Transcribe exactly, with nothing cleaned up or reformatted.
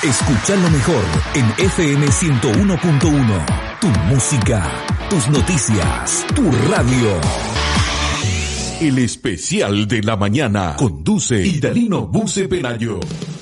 Escucha lo mejor en F M ciento uno punto uno. Tu música, tus noticias, tu radio. El especial de la mañana conduce Idalino Buce Pelayo.